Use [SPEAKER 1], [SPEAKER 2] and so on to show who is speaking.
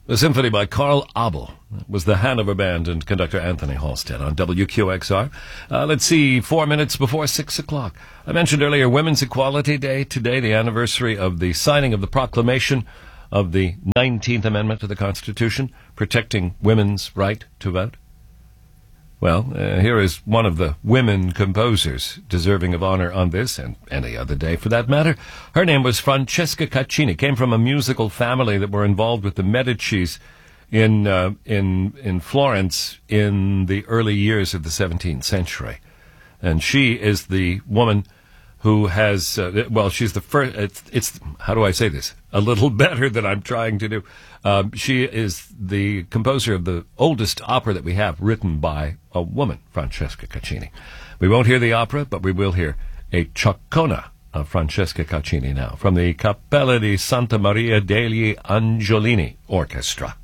[SPEAKER 1] The symphony by Carl Abel was the Hanover Band and conductor Anthony Halstead on WQXR. Let's see, 4 minutes before 6 o'clock. I mentioned earlier Women's Equality Day. Today, the anniversary of the signing of the proclamation of the 19th Amendment to the Constitution, protecting women's right to vote. Well, here is one of the women composers deserving of honor on this, and any other day for that matter. Her name was Francesca Caccini, came from a musical family that were involved with the Medicis in Florence in the early years of the 17th century. And she is the woman who has, she's the first, it's, how do I say this? A little better than I'm trying to do. She is the composer of the oldest opera that we have written by a woman, Francesca Caccini. We won't hear the opera, but we will hear a Ciaccona of Francesca Caccini now from the Cappella di Santa Maria degli Angiolini Orchestra.